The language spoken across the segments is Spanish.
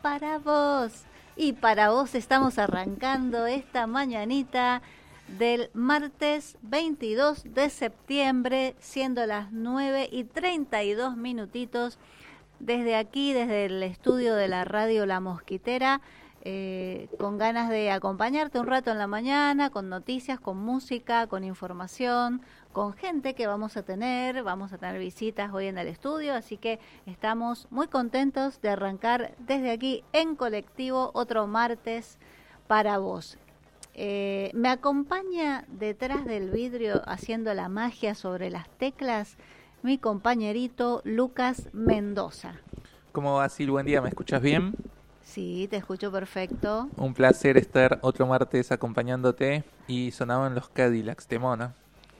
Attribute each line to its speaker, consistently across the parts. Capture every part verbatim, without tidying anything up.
Speaker 1: para vos. Y para vos estamos arrancando esta mañanita del martes veintidós de septiembre, siendo las nueve y treinta y dos minutitos, desde aquí, desde el estudio de la radio La Mosquitera, eh, con ganas de acompañarte un rato en la mañana, con noticias, con música, con información, con gente que vamos a tener, vamos a tener visitas hoy en el estudio, así que estamos muy contentos de arrancar desde aquí en colectivo otro martes para vos. Eh, me acompaña detrás del vidrio haciendo la magia sobre las teclas mi compañerito Lucas Mendoza.
Speaker 2: ¿Cómo va, Sil? Buen día, ¿me escuchas bien?
Speaker 1: Sí, te escucho perfecto.
Speaker 2: Un placer estar otro martes acompañándote y sonaban los Cadillacs de Mona.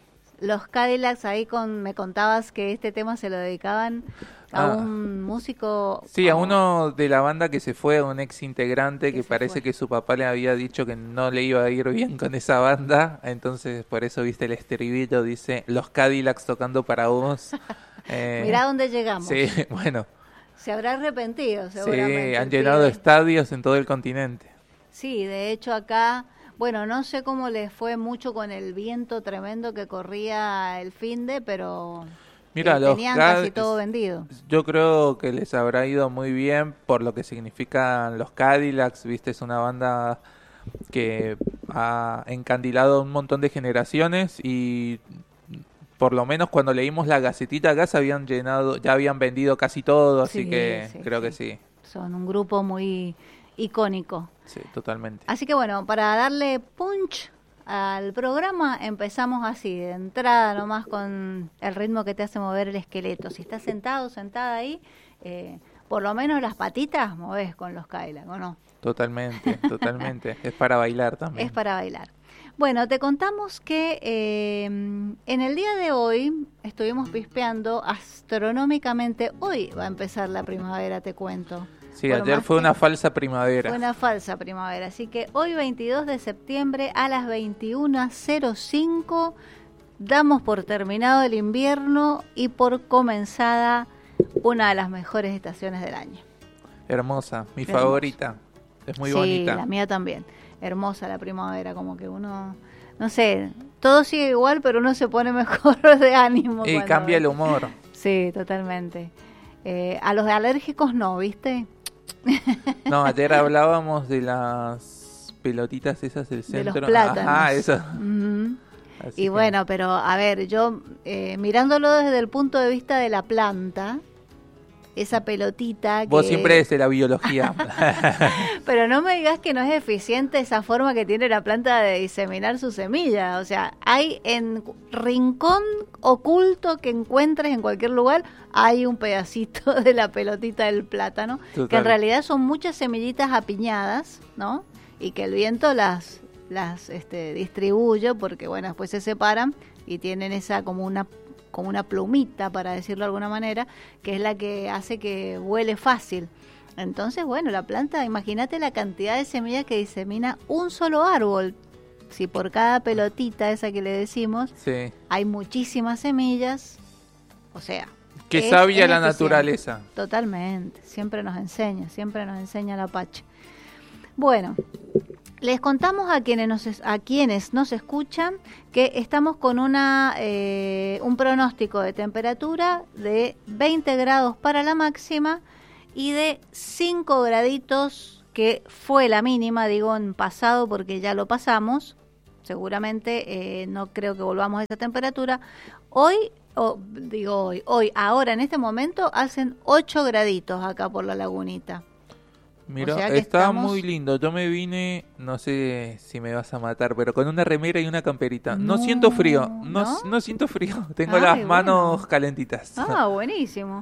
Speaker 1: Los Cadillacs, ahí con me contabas que este tema se lo dedicaban a ah, un músico...
Speaker 2: Sí, oh, a uno de la banda que se fue, a un ex integrante que, que parece fue. que su papá le había dicho que no le iba a ir bien con esa banda, entonces por eso viste el estribillo, dice los Cadillacs tocando para vos.
Speaker 1: eh, Mirá dónde llegamos.
Speaker 2: Sí, bueno.
Speaker 1: Se habrá arrepentido seguramente.
Speaker 2: Sí, han llenado pibe. estadios en todo el continente.
Speaker 1: Sí, de hecho acá... Bueno, no sé cómo les fue mucho con el viento tremendo que corría el finde, pero
Speaker 2: Mira,
Speaker 1: eh,
Speaker 2: los
Speaker 1: tenían
Speaker 2: Cad-
Speaker 1: casi todo vendido.
Speaker 2: Yo creo que les habrá ido muy bien por lo que significan los Cadillacs, viste, es una banda que ha encandilado un montón de generaciones y por lo menos cuando leímos la gacetita acá se habían llenado, ya habían vendido casi todo, así
Speaker 1: sí,
Speaker 2: que
Speaker 1: sí,
Speaker 2: creo
Speaker 1: sí.
Speaker 2: que sí.
Speaker 1: Son un grupo muy icónico.
Speaker 2: Sí, totalmente.
Speaker 1: Así que bueno, para darle punch al programa empezamos así, de entrada nomás con el ritmo que te hace mover el esqueleto. Si estás sentado, sentada ahí, eh, por lo menos las patitas movés con los Cadillacs, ¿o no?
Speaker 2: Totalmente, totalmente. Es para bailar también.
Speaker 1: Es para bailar. Bueno, te contamos que eh, en el día de hoy estuvimos pispeando astronómicamente. Hoy va a empezar la primavera, te cuento.
Speaker 2: Sí, bueno, ayer fue una falsa primavera.
Speaker 1: Fue una falsa primavera, así que hoy veintidós de septiembre a las veintiuna cero cinco damos por terminado el invierno y por comenzada una de las mejores estaciones del año.
Speaker 2: Hermosa, mi
Speaker 1: Hermosa.
Speaker 2: favorita, es muy
Speaker 1: sí,
Speaker 2: bonita.
Speaker 1: Sí, la mía también, hermosa la primavera, como que uno, no sé, todo sigue igual, pero uno se pone mejor de ánimo.
Speaker 2: Y cambia ve. el humor.
Speaker 1: Sí, totalmente. Eh, a los alérgicos no, ¿viste?
Speaker 2: No, ayer hablábamos de las pelotitas esas del centro.
Speaker 1: De los plátanos.
Speaker 2: Ajá, eso.
Speaker 1: Uh-huh. Y
Speaker 2: que...
Speaker 1: bueno, pero a ver, yo eh, mirándolo desde el punto de vista de la planta, esa pelotita que...
Speaker 2: Vos siempre desde la biología.
Speaker 1: Pero no me digas que no es eficiente esa forma que tiene la planta de diseminar su semilla. O sea, hay en rincón oculto que encuentres en cualquier lugar, hay un pedacito de la pelotita del plátano, Total. que en realidad son muchas semillitas apiñadas, ¿no? Y que el viento las, las este, distribuye porque, bueno, después se separan y tienen esa como una... como una plumita, para decirlo de alguna manera, que es la que hace que vuele fácil. Entonces, bueno, la planta, imagínate la cantidad de semillas que disemina un solo árbol. Si por cada pelotita esa que le decimos,
Speaker 2: sí.
Speaker 1: hay muchísimas semillas, o sea...
Speaker 2: Qué es, sabia es la eficiente. Naturaleza.
Speaker 1: Totalmente, siempre nos enseña, siempre nos enseña la Pacha. Bueno... Les contamos a quienes nos a quienes nos escuchan que estamos con una eh, un pronóstico de temperatura de veinte grados para la máxima y de cinco graditos, que fue la mínima, digo en pasado porque ya lo pasamos. Seguramente eh, no creo que volvamos a esa temperatura. Hoy, oh, digo hoy, hoy, ahora en este momento hacen ocho graditos acá por la lagunita.
Speaker 2: Mira,
Speaker 1: o sea
Speaker 2: está
Speaker 1: estamos...
Speaker 2: muy lindo. Yo me vine, no sé si me vas a matar, pero con una remera y una camperita. No, no siento frío, no, ¿no? no siento frío. Tengo Ay, las manos bueno. calentitas.
Speaker 1: Ah, buenísimo.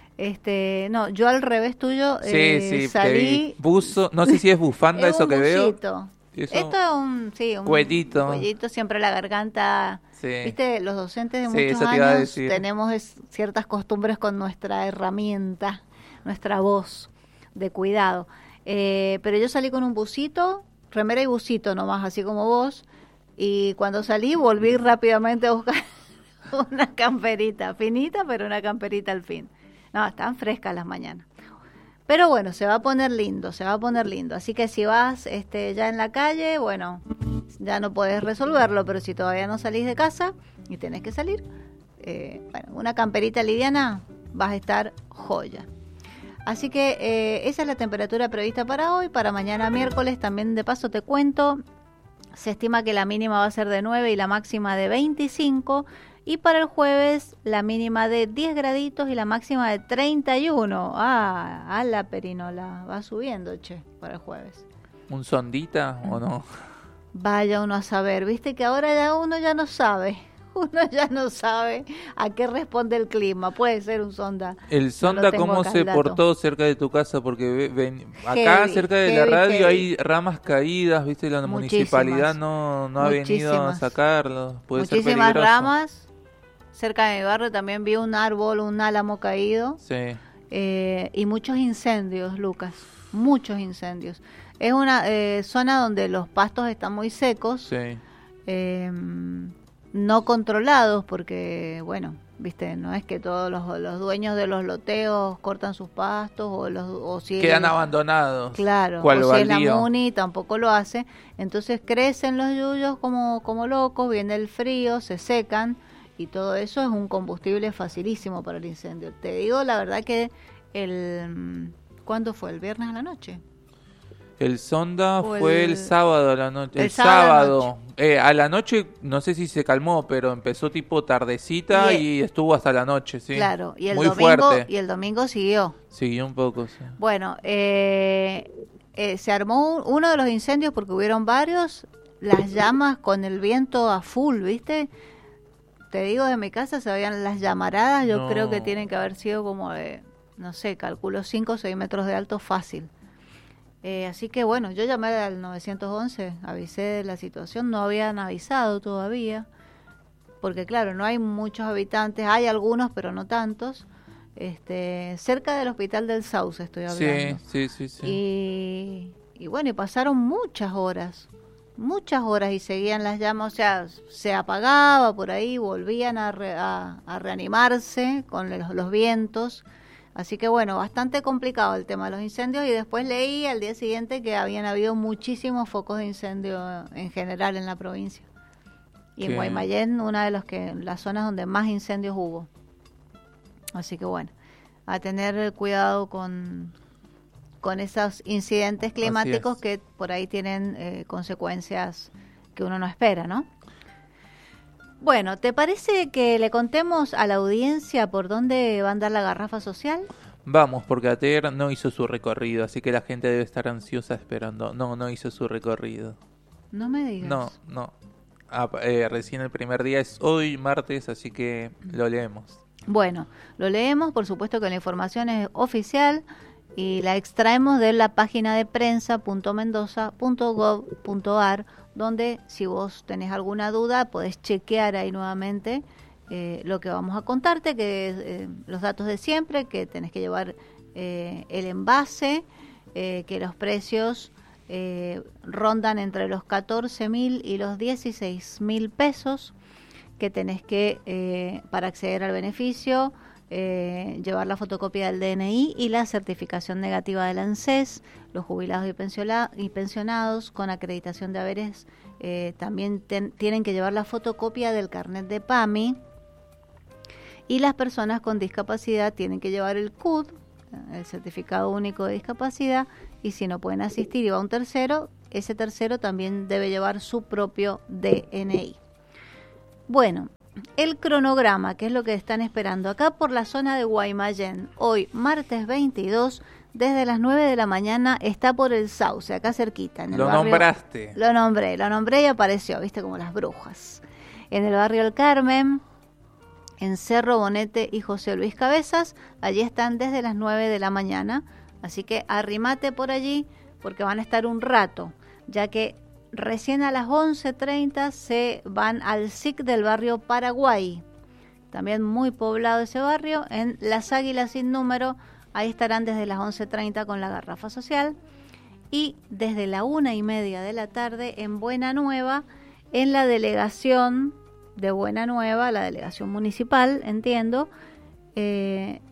Speaker 1: Este, no, yo al revés tuyo
Speaker 2: sí,
Speaker 1: eh,
Speaker 2: sí,
Speaker 1: salí.
Speaker 2: Buzo, no sé si es bufanda
Speaker 1: es
Speaker 2: eso que
Speaker 1: busito.
Speaker 2: veo. Eso,
Speaker 1: Esto es un, sí, un
Speaker 2: cuellito.
Speaker 1: cuellito, siempre la garganta.
Speaker 2: Sí.
Speaker 1: Viste, los docentes de
Speaker 2: sí,
Speaker 1: muchos años tenemos es, ciertas costumbres con nuestra herramienta, nuestra voz de cuidado. Eh, pero yo salí con un busito, remera y busito nomás, así como vos, y cuando salí volví rápidamente a buscar una camperita, finita, pero una camperita al fin. No, están frescas las mañanas. Pero bueno, se va a poner lindo, se va a poner lindo. Así que si vas este, ya en la calle, bueno, ya no podés resolverlo, pero si todavía no salís de casa y tenés que salir, eh, bueno, una camperita liviana vas a estar joya. Así que eh, esa es la temperatura prevista para hoy. Para mañana miércoles también de paso te cuento, se estima que la mínima va a ser de nueve y la máxima de veinticinco. Y para el jueves la mínima de diez graditos y la máxima de treinta y uno. Ah, a la perinola, va subiendo, che, para el jueves.
Speaker 2: ¿Un sondita o no?
Speaker 1: Vaya uno a saber, viste que ahora ya uno ya no sabe. Uno ya no sabe a qué responde el clima. Puede ser un sonda.
Speaker 2: El sonda,
Speaker 1: no
Speaker 2: ¿cómo se portó cerca de tu casa? Porque ven, acá
Speaker 1: heavy,
Speaker 2: cerca de
Speaker 1: heavy,
Speaker 2: la radio
Speaker 1: heavy.
Speaker 2: Hay ramas caídas, ¿viste? La
Speaker 1: Muchísimas,
Speaker 2: municipalidad no, no ha venido a sacarlo. Puede
Speaker 1: Muchísimas
Speaker 2: ser peligroso.
Speaker 1: ramas. Cerca de mi barrio también vi un árbol, un álamo caído.
Speaker 2: Sí.
Speaker 1: Eh, y muchos incendios, Lucas. Muchos incendios. Es una eh, zona donde los pastos están muy secos.
Speaker 2: Sí.
Speaker 1: Eh, no controlados porque, bueno, viste, no es que todos los, los dueños de los loteos cortan sus pastos o los o si
Speaker 2: quedan
Speaker 1: el,
Speaker 2: abandonados.
Speaker 1: Claro,
Speaker 2: ¿Cuál
Speaker 1: o si es la
Speaker 2: baldío?
Speaker 1: MUNI tampoco lo hace. Entonces crecen los yuyos como, como locos, viene el frío, se secan y todo eso es un combustible facilísimo para el incendio. Te digo la verdad que el... ¿Cuándo fue? ¿El viernes a la noche?
Speaker 2: El sonda
Speaker 1: O
Speaker 2: fue
Speaker 1: el-
Speaker 2: el sábado a la noche. El,
Speaker 1: el sábado a la
Speaker 2: sábado. Eh, a la noche, no sé si se calmó, pero empezó tipo tardecita
Speaker 1: Y-
Speaker 2: y, estuvo hasta la noche, sí.
Speaker 1: Claro, y el
Speaker 2: Muy
Speaker 1: domingo
Speaker 2: fuerte.
Speaker 1: y el domingo siguió.
Speaker 2: Siguió un poco, sí.
Speaker 1: Bueno, eh, eh, se armó un- uno de los incendios porque hubieron varios, las llamas con el viento a full, ¿viste? Te digo, de mi casa se veían las llamaradas, yo
Speaker 2: No.
Speaker 1: creo que tienen que haber sido como de, no sé, calculo cinco o seis metros de alto fácil. Eh, así que bueno, yo llamé al nueve once, avisé de la situación, no habían avisado todavía, porque claro, no hay muchos habitantes, hay algunos pero no tantos, este, cerca del Hospital del Sauce estoy hablando.
Speaker 2: Sí, sí, sí, sí.
Speaker 1: Y, y bueno, y pasaron muchas horas, muchas horas y seguían las llamas, o sea, se apagaba por ahí, volvían a, re- a, a reanimarse con los, los vientos. Así que bueno, bastante complicado el tema de los incendios y después leí al día siguiente que habían habido muchísimos focos de incendio en general en la provincia. Y en
Speaker 2: Sí.
Speaker 1: Guaymallén, una de los que las zonas donde más incendios hubo. Así que bueno, a tener cuidado con, con esos incidentes climáticos
Speaker 2: es.
Speaker 1: que por ahí tienen eh, consecuencias que uno no espera, ¿no? Bueno, ¿te parece que le contemos a la audiencia por dónde va a andar la garrafa social?
Speaker 2: Vamos, porque A T E R no hizo su recorrido, así que la gente debe estar ansiosa esperando. No, no hizo su recorrido.
Speaker 1: No me digas.
Speaker 2: No, no. Ah, eh, recién el primer día es hoy, martes, así que lo leemos.
Speaker 1: Bueno, lo leemos, por supuesto que la información es oficial y la extraemos de la página de prensa punto mendoza punto gov punto ar, donde si vos tenés alguna duda podés chequear ahí nuevamente eh, lo que vamos a contarte, que es eh, los datos de siempre, que tenés que llevar eh, el envase, eh, que los precios eh, rondan entre los catorce mil y los dieciséis mil pesos, que tenés que, eh, para acceder al beneficio, eh, llevar la fotocopia del D N I y la certificación negativa del ANSES. Los jubilados y, pensiola- y pensionados con acreditación de haberes eh, también ten- tienen que llevar la fotocopia del carnet de PAMI, y las personas con discapacidad tienen que llevar el C U D, el certificado único de discapacidad, y si no pueden asistir y va un tercero, ese tercero también debe llevar su propio D N I. Bueno, el cronograma, que es lo que están esperando acá por la zona de Guaymallén, hoy martes veintidós, desde las nueve de la mañana está por el Sauce, acá cerquita. En el
Speaker 2: Lo
Speaker 1: barrio,
Speaker 2: nombraste.
Speaker 1: Lo nombré, lo nombré y apareció, viste, como las brujas. En el barrio El Carmen, en Cerro Bonete y José Luis Cabezas, allí están desde las nueve de la mañana, así que arrimate por allí porque van a estar un rato, ya que recién a las once treinta se van al S I C del barrio Paraguay, también muy poblado ese barrio, en Las Águilas sin número, ahí estarán desde las once treinta con la garrafa social, y desde la una y media de la tarde en Buena Nueva, en la delegación de Buena Nueva, la delegación municipal, entiendo, eh,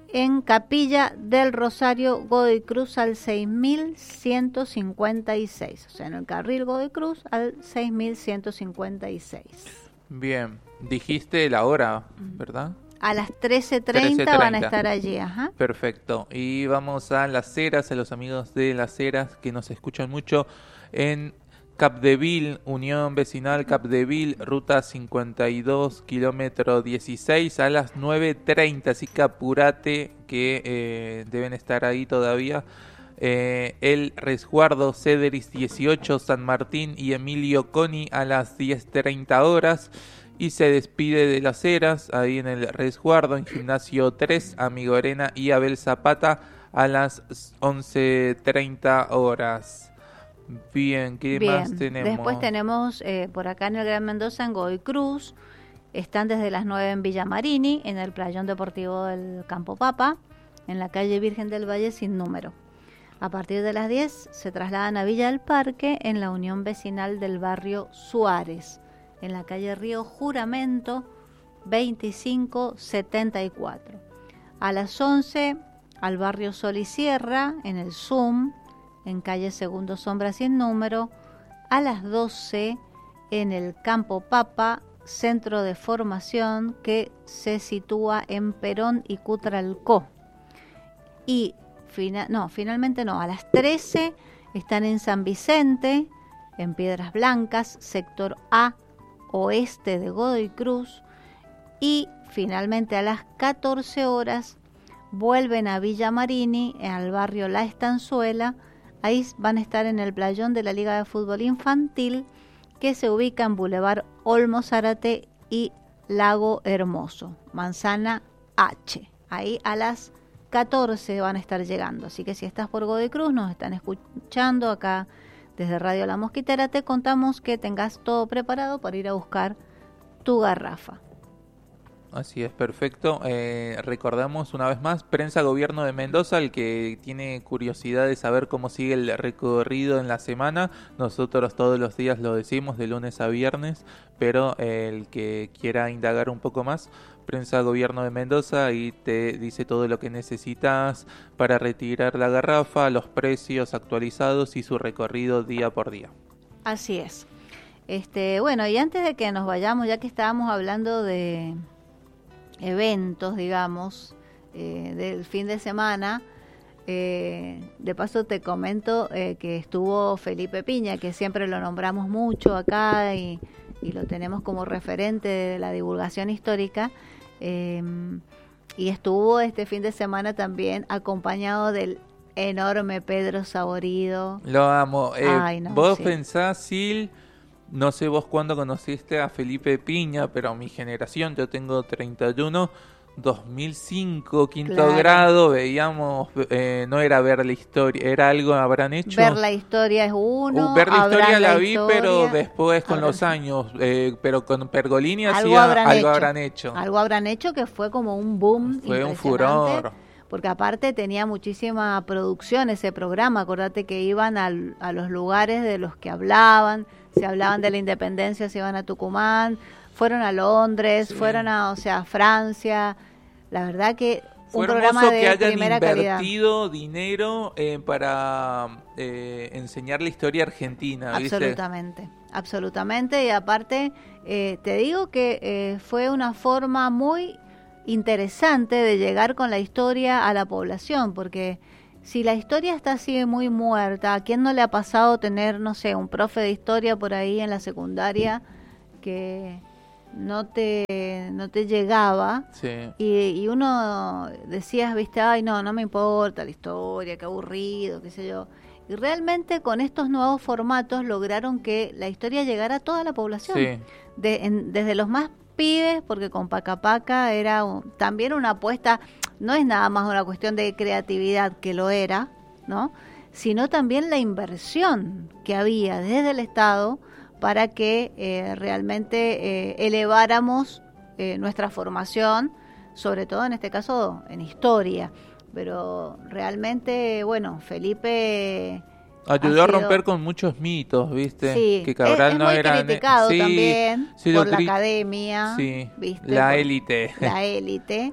Speaker 1: en Capilla del Rosario, Godoy Cruz al seis mil ciento cincuenta y seis, o sea, en el carril Godoy Cruz al seis mil ciento cincuenta y seis.
Speaker 2: Bien, dijiste la hora, ¿verdad?
Speaker 1: A las trece treinta van a estar allí, ajá.
Speaker 2: Perfecto, y vamos a Las Heras, a los amigos de Las Heras que nos escuchan mucho en Capdeville, Unión Vecinal Capdeville, ruta cincuenta y dos, kilómetro dieciséis, a las nueve treinta, así que apurate que eh, deben estar ahí todavía. Eh, el Resguardo Cederis dieciocho, San Martín y Emilio Coni a las diez treinta horas. Y se despide de Las Heras, ahí en el Resguardo, en Gimnasio tres, Amigo Arena y Abel Zapata a las once treinta horas. Bien, ¿qué
Speaker 1: Bien.
Speaker 2: más tenemos?
Speaker 1: Después tenemos eh, por acá en el Gran Mendoza, en Godoy Cruz, están desde las nueve en Villa Marini, en el Playón Deportivo del Campo Papa, en la calle Virgen del Valle sin número. A partir de las diez se trasladan a Villa del Parque, en la Unión Vecinal del barrio Suárez, en la calle Río Juramento veinticinco setenta y cuatro. A las once al barrio Sol y Sierra, en el Zoom, en calle Segundo Sombra sin número. A las doce en el Campo Papa, centro de formación que se sitúa en Perón y Cutralcó. Y fina, no, finalmente no, a las trece están en San Vicente, en Piedras Blancas, sector A, oeste de Godoy Cruz. Y finalmente a las catorce horas vuelven a Villa Marini, al barrio La Estanzuela. Ahí van a estar en el playón de la Liga de Fútbol Infantil, que se ubica en Boulevard Olmo Zárate y Lago Hermoso, Manzana H. Ahí a las catorce van a estar llegando. Así que si estás por Godoy Cruz, nos están escuchando acá desde Radio La Mosquitera, te contamos que tengas todo preparado para ir a buscar tu garrafa.
Speaker 2: Así es, perfecto. Eh, recordamos una vez más, Prensa Gobierno de Mendoza, el que tiene curiosidad de saber cómo sigue el recorrido en la semana. Nosotros todos los días lo decimos, de lunes a viernes, pero eh, el que quiera indagar un poco más, Prensa Gobierno de Mendoza, y te dice todo lo que necesitas para retirar la garrafa, los precios actualizados y su recorrido día por día.
Speaker 1: Así es. Este, bueno, y antes de que nos vayamos, ya que estábamos hablando de eventos, digamos, eh, del fin de semana, eh, de paso te comento eh, que estuvo Felipe Piña, que siempre lo nombramos mucho acá y, y lo tenemos como referente de la divulgación histórica, eh, y estuvo este fin de semana también acompañado del enorme Pedro Saborido.
Speaker 2: Lo amo. Eh,
Speaker 1: Ay, no,
Speaker 2: vos
Speaker 1: sí.
Speaker 2: pensás, Sil, no sé vos cuándo conociste a Felipe Piña, pero mi generación, yo tengo treinta y uno, dos mil cinco, quinto
Speaker 1: Claro.
Speaker 2: grado, veíamos, eh, no era ver la historia, era algo habrán hecho.
Speaker 1: Ver la historia es uno.
Speaker 2: Uh, ver la historia
Speaker 1: habrán
Speaker 2: la,
Speaker 1: la
Speaker 2: vi,
Speaker 1: historia,
Speaker 2: pero después con
Speaker 1: habrán-
Speaker 2: los años, eh, pero con Pergolini
Speaker 1: Algo
Speaker 2: hacía,
Speaker 1: habrán
Speaker 2: algo
Speaker 1: hecho.
Speaker 2: habrán hecho.
Speaker 1: Algo habrán hecho que fue como un boom
Speaker 2: Fue un
Speaker 1: impresionante,
Speaker 2: furor.
Speaker 1: porque aparte tenía muchísima producción ese programa. Acordate que iban al, a los lugares de los que hablaban, si hablaban de la independencia se iban a Tucumán, fueron a Londres,
Speaker 2: Sí.
Speaker 1: fueron a, o sea, a Francia. La verdad que
Speaker 2: Fue
Speaker 1: un programa
Speaker 2: hermoso
Speaker 1: de
Speaker 2: que hayan
Speaker 1: primera calidad.
Speaker 2: invertido dinero eh, para eh, enseñar la historia argentina, ¿viste?
Speaker 1: Absolutamente, absolutamente. Y aparte, eh, te digo que eh, fue una forma muy interesante de llegar con la historia a la población, porque si la historia está así muy muerta, ¿a quién no le ha pasado tener, no sé, un profe de historia por ahí en la secundaria que no te, no te llegaba?
Speaker 2: Sí.
Speaker 1: Y, y uno decías, viste, ay, no, no me importa la historia, qué aburrido, qué sé yo. Y realmente con estos nuevos formatos lograron que la historia llegara a toda la población.
Speaker 2: Sí.
Speaker 1: De, en- desde los más pibes, porque con Paca Paca era un- también una apuesta, no es nada más una cuestión de creatividad, que lo era, ¿no? Sino también la inversión que había desde el Estado para que eh, realmente eh, eleváramos eh, nuestra formación, sobre todo en este caso en historia. Pero realmente, bueno, Felipe
Speaker 2: Ayudó
Speaker 1: ha
Speaker 2: a
Speaker 1: sido-
Speaker 2: romper con muchos mitos, ¿viste?
Speaker 1: Sí,
Speaker 2: Que Cabral
Speaker 1: es, es
Speaker 2: no
Speaker 1: muy
Speaker 2: era...
Speaker 1: criticado
Speaker 2: sí,
Speaker 1: también
Speaker 2: sí, lo
Speaker 1: por la
Speaker 2: cri-
Speaker 1: academia,
Speaker 2: Sí,
Speaker 1: ¿viste?
Speaker 2: la
Speaker 1: Por-
Speaker 2: élite.
Speaker 1: la élite,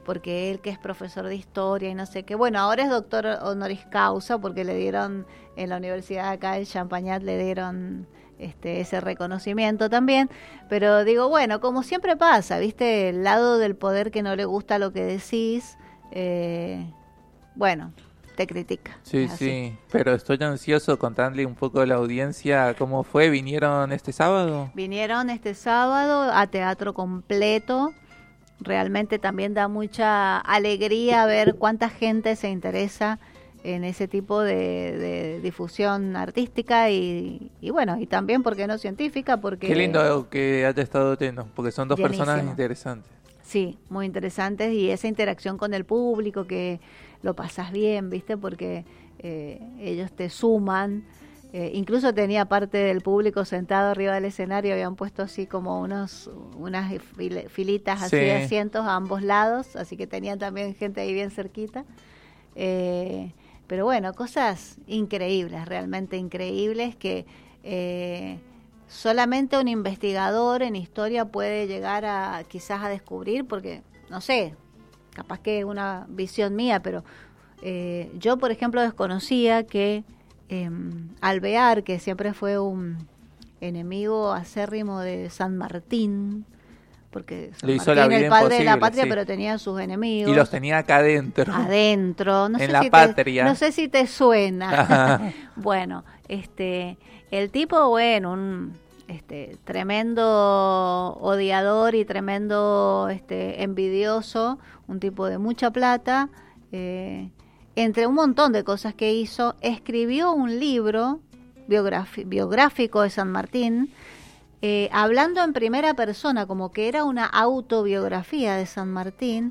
Speaker 1: porque él que es profesor de historia y no sé qué, bueno, ahora es doctor honoris causa porque le dieron en la universidad acá en Champagnat, le dieron este ese reconocimiento también, pero digo, bueno, como siempre pasa, ¿viste? El lado del poder que no le gusta lo que decís, eh, bueno, te critica.
Speaker 2: Sí, sí, pero estoy ansioso, contarle un poco a la audiencia cómo fue. ¿Vinieron este sábado?
Speaker 1: Vinieron este sábado a teatro completo. Realmente también da mucha alegría ver cuánta gente se interesa en ese tipo de, de difusión artística y, y bueno, y también, ¿por qué no científica? Porque
Speaker 2: qué lindo que haya estado Teno, porque son dos
Speaker 1: llenísimo.
Speaker 2: Personas interesantes.
Speaker 1: Sí, muy interesantes, y esa interacción con el público, que lo pasas bien, ¿viste? Porque eh, ellos te suman. Eh, incluso tenía parte del público sentado arriba del escenario, habían puesto así como unos unas fil- filitas así
Speaker 2: Sí.
Speaker 1: de asientos a ambos lados, así que tenían también gente ahí bien cerquita. Eh, pero bueno, cosas increíbles, realmente increíbles, que eh, solamente un investigador en historia puede llegar a quizás a descubrir, porque no sé, capaz que es una visión mía, pero eh, yo por ejemplo desconocía que eh, Alvear, que siempre fue un enemigo acérrimo de San Martín, porque San
Speaker 2: Le hizo
Speaker 1: Martín
Speaker 2: la
Speaker 1: el
Speaker 2: vida
Speaker 1: padre de la
Speaker 2: imposible,
Speaker 1: patria,
Speaker 2: sí.
Speaker 1: pero tenía sus enemigos.
Speaker 2: Y los tenía acá adentro.
Speaker 1: Adentro, no
Speaker 2: En
Speaker 1: sé
Speaker 2: la
Speaker 1: si
Speaker 2: patria.
Speaker 1: Te, no sé si te suena. Bueno, este, el tipo, bueno, un este tremendo odiador y tremendo este envidioso, un tipo de mucha plata, eh, entre un montón de cosas que hizo, escribió un libro biografi- biográfico de San Martín, eh, hablando en primera persona, como que era una autobiografía de San Martín,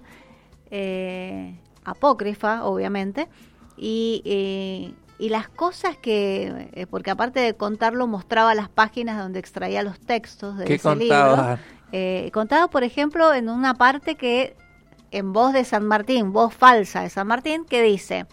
Speaker 1: eh, apócrifa, obviamente, y, eh, y las cosas que, eh, porque aparte de contarlo, mostraba las páginas donde extraía los textos de
Speaker 2: ¿Qué
Speaker 1: ese
Speaker 2: contaba?
Speaker 1: libro. Eh, contaba, por ejemplo, en una parte que, en voz de San Martín, voz falsa de San Martín, que dice: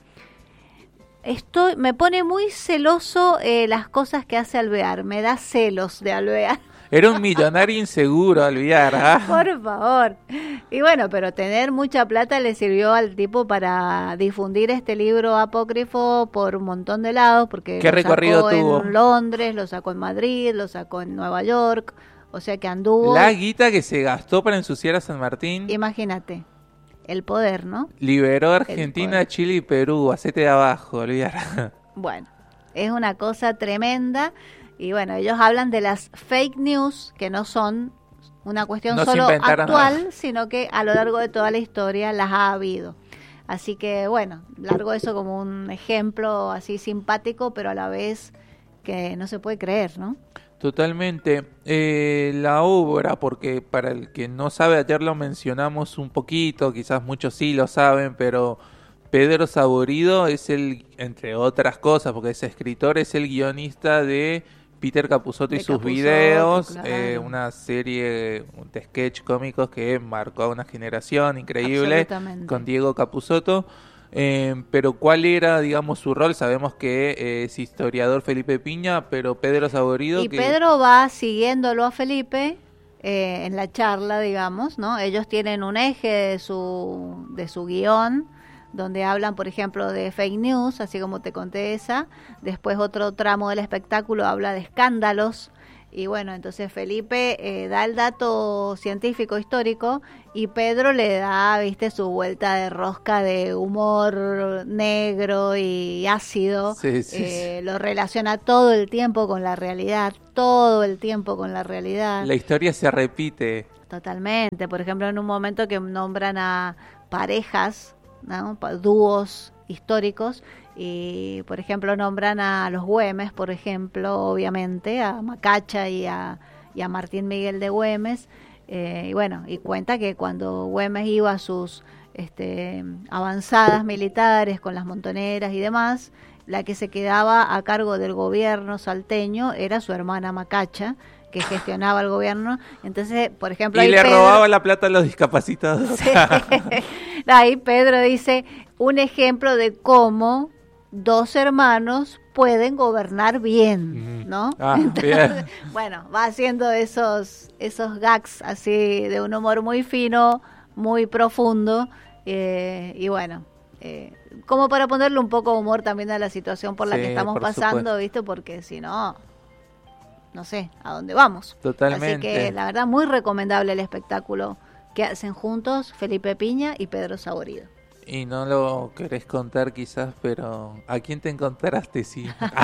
Speaker 1: estoy, me pone muy celoso eh, las cosas que hace Alvear, me da celos de Alvear.
Speaker 2: Era un millonario inseguro, Alvear. ¿Ah?
Speaker 1: Por favor. Y bueno, pero tener mucha plata le sirvió al tipo para difundir este libro apócrifo por un montón de lados, porque
Speaker 2: ¿Qué
Speaker 1: lo
Speaker 2: recorrido
Speaker 1: sacó
Speaker 2: tuvo?
Speaker 1: en Londres, lo sacó en Madrid, lo sacó en Nueva York, o sea que anduvo.
Speaker 2: La guita que se gastó para ensuciar a San Martín.
Speaker 1: Imagínate, el poder, ¿no?
Speaker 2: Liberó a Argentina,
Speaker 1: poder.
Speaker 2: Chile y Perú. Hacete de abajo, Alvear.
Speaker 1: Bueno, es una cosa tremenda. Y bueno, ellos hablan de las fake news, que no son una cuestión
Speaker 2: No se
Speaker 1: solo
Speaker 2: inventaron
Speaker 1: actual,
Speaker 2: nada.
Speaker 1: sino que a lo largo de toda la historia las ha habido. Así que bueno, largo eso como un ejemplo así simpático, pero a la vez que no se puede creer, ¿no?
Speaker 2: Totalmente. Eh, la obra, porque para el que no sabe, ayer lo mencionamos un poquito, quizás muchos sí lo saben, pero Pedro Saborido es el, entre otras cosas, porque es escritor, es el guionista de Peter Capusotto y
Speaker 1: De
Speaker 2: sus
Speaker 1: Capusotto,
Speaker 2: videos,
Speaker 1: claro.
Speaker 2: eh, una serie de sketch cómicos que marcó a una generación increíble,
Speaker 1: Absolutamente.
Speaker 2: con Diego Capusotto. Eh, pero ¿cuál era, digamos, su rol? Sabemos que eh, es historiador Felipe Piña, pero Pedro Saborido...
Speaker 1: Y
Speaker 2: que...
Speaker 1: Pedro va siguiéndolo a Felipe eh, en la charla, digamos, ¿no? Ellos tienen un eje de su, de su guión, donde hablan, por ejemplo, de fake news, así como te conté esa. Después otro tramo del espectáculo habla de escándalos. Y bueno, entonces Felipe eh, da el dato científico histórico y Pedro le da, viste, su vuelta de rosca de humor negro y ácido.
Speaker 2: Sí, sí,
Speaker 1: eh,
Speaker 2: sí.
Speaker 1: Lo relaciona todo el tiempo con la realidad, todo el tiempo con la realidad.
Speaker 2: La historia se repite.
Speaker 1: Totalmente. Por ejemplo, en un momento que nombran a parejas, ¿no? Pa- dúos históricos, y por ejemplo nombran a los Güemes, por ejemplo, obviamente, a Macacha y a, y a Martín Miguel de Güemes, eh, y bueno, y cuenta que cuando Güemes iba a sus este, avanzadas militares con las montoneras y demás, la que se quedaba a cargo del gobierno salteño era su hermana Macacha, que gestionaba el gobierno. Entonces, por ejemplo,
Speaker 2: Y
Speaker 1: ahí
Speaker 2: le
Speaker 1: Pedro,
Speaker 2: robaba la plata a los discapacitados.
Speaker 1: sí. Ahí Pedro dice un ejemplo de cómo dos hermanos pueden gobernar bien, ¿no?
Speaker 2: Ah,
Speaker 1: Entonces,
Speaker 2: bien.
Speaker 1: bueno, va haciendo esos esos gags así de un humor muy fino, muy profundo, Eh, y bueno, eh, como para ponerle un poco de humor también a la situación por la
Speaker 2: Sí,
Speaker 1: que estamos
Speaker 2: por
Speaker 1: pasando,
Speaker 2: supuesto.
Speaker 1: ¿viste? Porque si no, no sé a dónde vamos.
Speaker 2: Totalmente.
Speaker 1: Así que la verdad muy recomendable el espectáculo que hacen juntos Felipe Piña y Pedro Saborido.
Speaker 2: Y no lo querés contar quizás, pero ¿a quién te encontraste? Sí.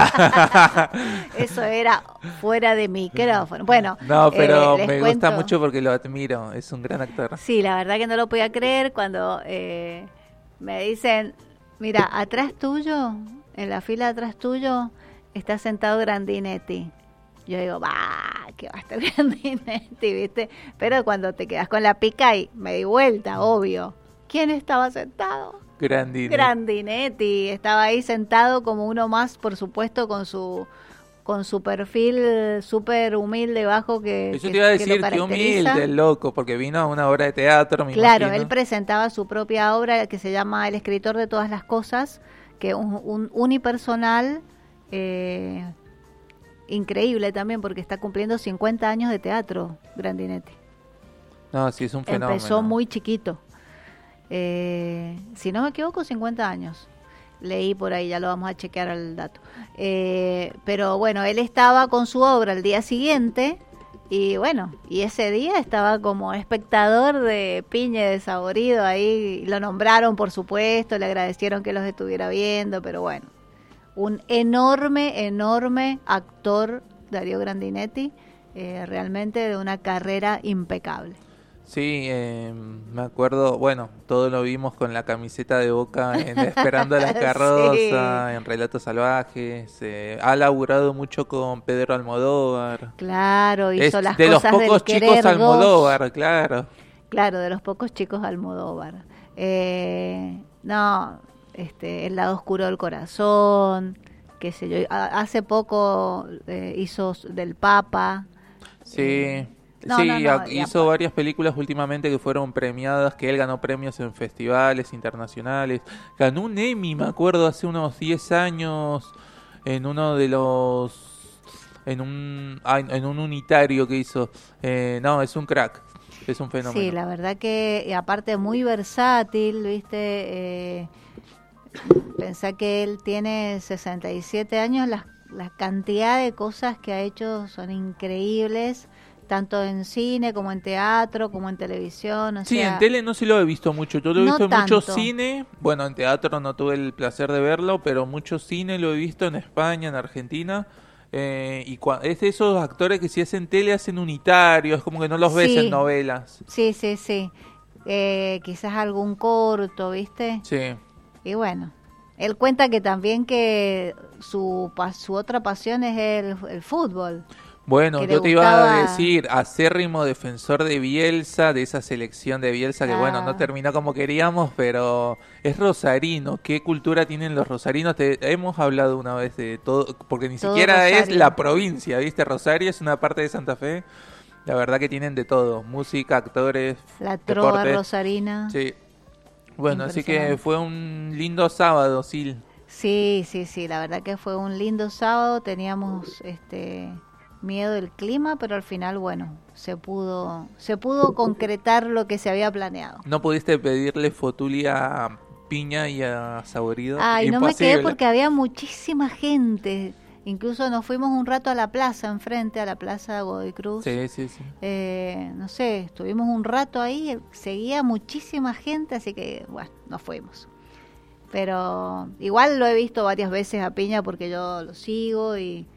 Speaker 1: Eso era fuera de micrófono. Bueno,
Speaker 2: No, pero
Speaker 1: eh, les
Speaker 2: me
Speaker 1: cuento.
Speaker 2: gusta mucho porque lo admiro, es un gran actor.
Speaker 1: Sí, la verdad que no lo podía creer cuando eh, me dicen, mira, atrás tuyo, en la fila atrás tuyo, está sentado Grandinetti. Yo digo, va, que va a estar Grandinetti, ¿viste? Pero cuando te quedas con la pica y me di vuelta, obvio. ¿Quién estaba sentado?
Speaker 2: Grandinetti.
Speaker 1: Grandinetti. Estaba ahí sentado como uno más, por supuesto, con su con su perfil súper humilde, bajo, que
Speaker 2: Yo
Speaker 1: que-
Speaker 2: te iba a
Speaker 1: que lo
Speaker 2: decir, qué
Speaker 1: caracteriza.
Speaker 2: humilde el loco, porque vino a una obra de teatro, me
Speaker 1: Claro,
Speaker 2: imagino.
Speaker 1: él presentaba su propia obra que se llama El escritor de todas las cosas, que es un, un unipersonal eh, increíble también, porque está cumpliendo cincuenta años de teatro, Grandinetti.
Speaker 2: No, sí, es un fenómeno.
Speaker 1: Empezó muy chiquito. Eh, si no me equivoco, cincuenta años. Leí por ahí, ya lo vamos a chequear el dato. Eh, pero bueno, él estaba con su obra el día siguiente y bueno, y ese día estaba como espectador de Piña y de Saborido ahí. Lo nombraron, por supuesto, le agradecieron que los estuviera viendo, pero bueno, un enorme, enorme actor, Darío Grandinetti, eh, realmente de una carrera impecable.
Speaker 2: Sí, eh, me acuerdo, bueno, todo lo vimos con la camiseta de Boca en Esperando la Carroza,
Speaker 1: Sí.
Speaker 2: en Relatos Salvajes. Eh, ha laburado mucho con Pedro Almodóvar.
Speaker 1: Claro, hizo
Speaker 2: Es
Speaker 1: las
Speaker 2: de los
Speaker 1: cosas del
Speaker 2: pocos chicos
Speaker 1: querer dos.
Speaker 2: Almodóvar, claro.
Speaker 1: Claro, de los pocos chicos Almodóvar. Eh, no, este, El lado oscuro del corazón, qué sé yo. A- hace poco eh, hizo del Papa.
Speaker 2: Sí,
Speaker 1: Eh, no,
Speaker 2: sí,
Speaker 1: no, no,
Speaker 2: a-
Speaker 1: y
Speaker 2: hizo
Speaker 1: apa-
Speaker 2: varias películas últimamente que fueron premiadas, que él ganó premios en festivales internacionales. Ganó un Emmy, me acuerdo, hace unos diez años, en uno de los... En un, ay, en un unitario que hizo. Eh, no, es un crack, es un fenómeno.
Speaker 1: Sí, la verdad que y aparte muy versátil, ¿viste? Eh, pensá que él tiene sesenta y siete años, la, la cantidad de cosas que ha hecho son increíbles, tanto en cine como en teatro, como en televisión, o
Speaker 2: Sí,
Speaker 1: sea,
Speaker 2: en tele no se lo he visto mucho. Yo lo he
Speaker 1: no
Speaker 2: visto en mucho
Speaker 1: tanto.
Speaker 2: cine. Bueno, en teatro no tuve el placer de verlo, pero mucho cine lo he visto en España, en Argentina. Eh, y cua- es de esos actores que si hacen tele hacen unitarios, como que no los ves
Speaker 1: Sí.
Speaker 2: en novelas.
Speaker 1: Sí, sí, sí. Eh, quizás algún corto, ¿viste?
Speaker 2: Sí.
Speaker 1: Y bueno, él cuenta que también que su, pa- su otra pasión es el, el fútbol.
Speaker 2: Bueno,
Speaker 1: Que le
Speaker 2: yo te iba
Speaker 1: gustaba-
Speaker 2: a decir, acérrimo defensor de Bielsa, de esa selección de Bielsa que bueno, no
Speaker 1: Ah.
Speaker 2: terminó como queríamos, pero es rosarino. ¿Qué cultura tienen los rosarinos? Te, hemos hablado una vez de todo, porque ni
Speaker 1: Todo
Speaker 2: siquiera es
Speaker 1: Rosario.
Speaker 2: la provincia, ¿viste? Rosario es una parte de Santa Fe. La verdad que tienen de todo, música, actores,
Speaker 1: La trova
Speaker 2: deportes.
Speaker 1: rosarina.
Speaker 2: Sí. Bueno, así que
Speaker 1: Impresionante.
Speaker 2: fue un lindo sábado, Sil.
Speaker 1: Sí, sí, sí, la verdad que fue un lindo sábado, teníamos este miedo del clima, pero al final, bueno, se pudo se pudo concretar lo que se había planeado.
Speaker 2: ¿No pudiste pedirle fotulia a Piña y a Saborido?
Speaker 1: Ay, no me quedé
Speaker 2: Imposible.
Speaker 1: porque había muchísima gente. Incluso nos fuimos un rato a la plaza, enfrente, a la plaza Godoy Cruz.
Speaker 2: Sí, sí, sí.
Speaker 1: Eh, no sé, estuvimos un rato ahí, seguía muchísima gente, así que, bueno, nos fuimos. Pero igual lo he visto varias veces a Piña porque yo lo sigo y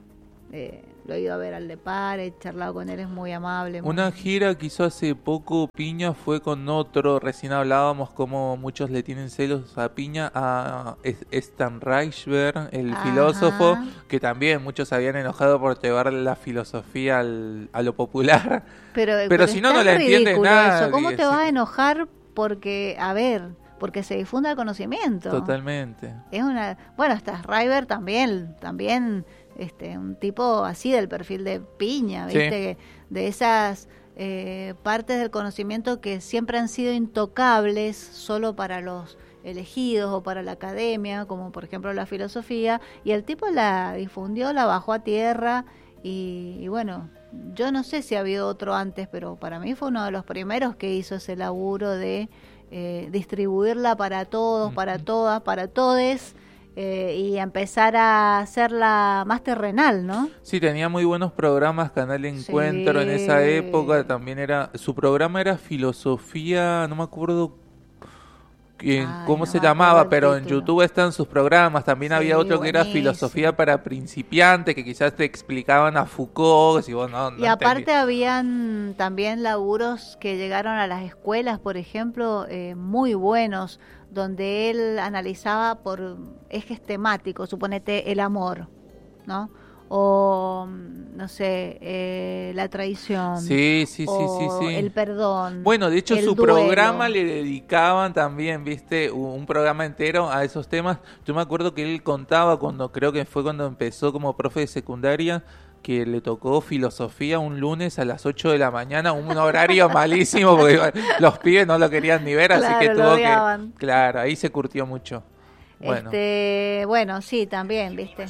Speaker 1: eh, lo he ido a ver al Depar, he charlado con él, es muy amable. muy-
Speaker 2: Una gira que hizo hace poco Piña fue con otro, recién hablábamos como muchos le tienen celos a Piña, a Es- Stan Reichberg, el
Speaker 1: Ajá.
Speaker 2: filósofo, que también muchos se habían enojado por llevar la filosofía al, a lo popular.
Speaker 1: Pero,
Speaker 2: pero si no,
Speaker 1: es
Speaker 2: no
Speaker 1: tan
Speaker 2: la entiende
Speaker 1: ridículo
Speaker 2: nadie,
Speaker 1: eso. ¿Cómo te
Speaker 2: sí.
Speaker 1: vas a enojar porque, a ver, porque se difunda el conocimiento?
Speaker 2: Totalmente.
Speaker 1: Es una, bueno, hasta River también, también este, un tipo así del perfil de Piña,
Speaker 2: Sí.
Speaker 1: ¿viste? Que de esas eh, partes del conocimiento que siempre han sido intocables solo para los elegidos o para la academia, como por ejemplo la filosofía, y el tipo la difundió, la bajó a tierra y, y bueno, yo no sé si ha habido otro antes, pero para mí fue uno de los primeros que hizo ese laburo de eh, distribuirla para todos,
Speaker 2: Uh-huh.
Speaker 1: para todas, para todes, eh, y empezar a hacerla más terrenal, ¿no?
Speaker 2: Sí, tenía muy buenos programas, Canal Encuentro
Speaker 1: Sí.
Speaker 2: en esa época, también era, su programa era Filosofía, no me acuerdo que-
Speaker 1: Ay,
Speaker 2: cómo
Speaker 1: no
Speaker 2: se
Speaker 1: me acuerdo
Speaker 2: llamaba,
Speaker 1: el
Speaker 2: pero en
Speaker 1: título.
Speaker 2: YouTube están sus programas, también
Speaker 1: Sí,
Speaker 2: había otro que era
Speaker 1: buenísimo.
Speaker 2: Filosofía para principiantes, que quizás te explicaban a Foucault, si vos no, no
Speaker 1: Y aparte
Speaker 2: entendías.
Speaker 1: habían también laburos que llegaron a las escuelas, por ejemplo, eh, muy buenos, donde él analizaba por ejes temáticos, suponete el amor, ¿no? O, mm, no sé, eh, la traición,
Speaker 2: Sí, sí, sí, sí,
Speaker 1: o
Speaker 2: sí.
Speaker 1: el perdón.
Speaker 2: Bueno, de hecho
Speaker 1: el
Speaker 2: su
Speaker 1: duelo.
Speaker 2: programa le dedicaban también, viste, un un programa entero a esos temas. Yo me acuerdo que él contaba cuando, creo que fue cuando empezó como profe de secundaria, que le tocó filosofía un lunes a las ocho de la mañana, un horario malísimo porque los pibes no lo querían ni ver, así
Speaker 1: Claro,
Speaker 2: que
Speaker 1: lo
Speaker 2: tuvo que...
Speaker 1: odiaban.
Speaker 2: Claro, ahí se curtió mucho. Bueno,
Speaker 1: Este, bueno, sí, también, ¿viste?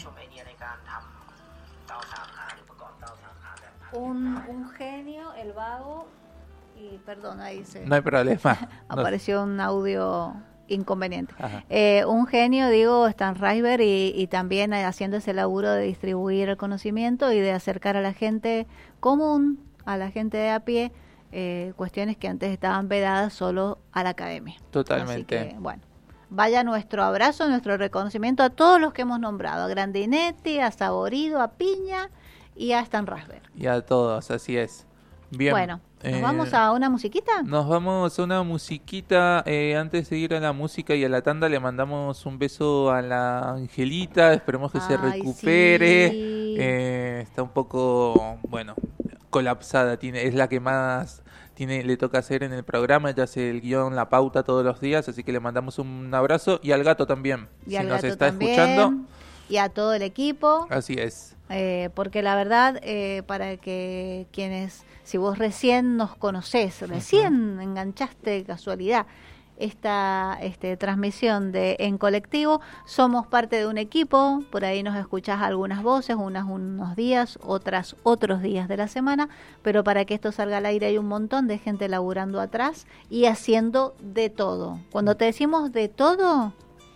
Speaker 1: Un, un genio, el vago, y perdón, ahí se
Speaker 2: no hay problema. No-
Speaker 1: apareció un audio inconveniente.
Speaker 2: Ajá.
Speaker 1: Eh, un genio, digo, Stan Reisberg, y, y también haciendo ese laburo de distribuir el conocimiento y de acercar a la gente común, a la gente de a pie, eh, cuestiones que antes estaban vedadas solo a la academia.
Speaker 2: Totalmente.
Speaker 1: Así que, bueno, vaya nuestro abrazo, nuestro reconocimiento a todos los que hemos nombrado, a Grandinetti, a Saborido, a Piña y a Stan Reisberg.
Speaker 2: Y a todos, así es. Bien.
Speaker 1: Bueno, ¿nos
Speaker 2: eh,
Speaker 1: vamos a una musiquita?
Speaker 2: Nos vamos a una musiquita. eh, antes de ir a la música y a la tanda, le mandamos un beso a la Angelita. Esperemos que se
Speaker 1: Ay,
Speaker 2: recupere.
Speaker 1: sí.
Speaker 2: Eh, está un poco, bueno, colapsada. Tiene, es la que más tiene, le toca hacer en el programa. Ella hace el guión, la pauta todos los días. Así que le mandamos un abrazo. Y al gato también.
Speaker 1: Y
Speaker 2: si
Speaker 1: al
Speaker 2: nos
Speaker 1: gato
Speaker 2: está
Speaker 1: también,
Speaker 2: escuchando.
Speaker 1: y a todo el equipo.
Speaker 2: Así es.
Speaker 1: Eh, porque la verdad, eh, para que quienes, si vos recién nos conocés, recién uh-huh. enganchaste de casualidad esta este, transmisión de En Colectivo, somos parte de un equipo, por ahí nos escuchás algunas voces, unas unos días, otras otros días de la semana, pero para que esto salga al aire hay un montón de gente laburando atrás y haciendo de todo. Cuando te decimos de todo,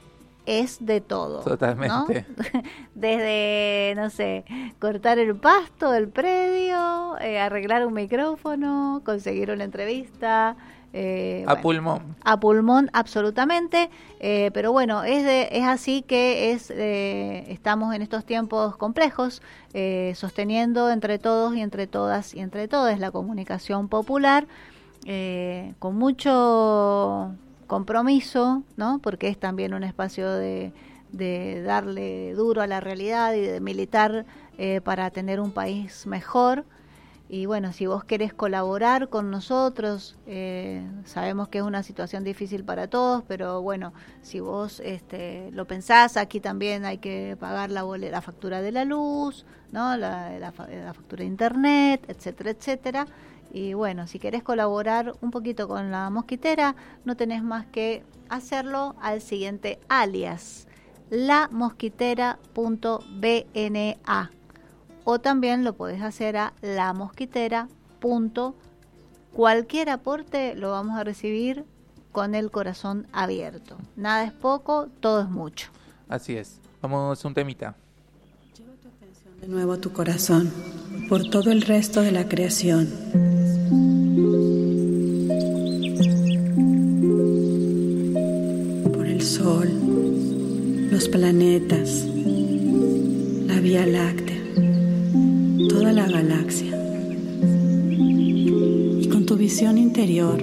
Speaker 1: es de todo.
Speaker 2: Totalmente.
Speaker 1: ¿No? Desde, no sé, cortar el pasto del predio, eh, arreglar un micrófono, conseguir una entrevista. Eh,
Speaker 2: a
Speaker 1: bueno,
Speaker 2: pulmón.
Speaker 1: A pulmón, absolutamente. Eh, pero bueno, es, de, es así que es eh, estamos en estos tiempos complejos, eh, sosteniendo entre todos y entre todas y entre todas la comunicación popular, eh, con mucho compromiso, ¿no? Porque es también un espacio de, de darle duro a la realidad y de militar eh, para tener un país mejor. Y bueno, si vos querés colaborar con nosotros, eh, sabemos que es una situación difícil para todos, pero bueno, si vos este, lo pensás, aquí también hay que pagar la, la factura de la luz, ¿no? La, la, la factura de internet, etcétera, etcétera. Y bueno, si querés colaborar un poquito con La Mosquitera, no tenés más que hacerlo al siguiente alias, la mosquitera punto b n a. O también lo podés hacer a la mosquitera. Cualquier aporte lo vamos a recibir con el corazón abierto. Nada es poco, todo es mucho.
Speaker 2: Así es. Vamos a un temita.
Speaker 3: Lleva tu atención de nuevo a tu corazón por todo el resto de la creación. Por el sol, los planetas, la Vía Láctea, toda la galaxia. Y con tu visión interior,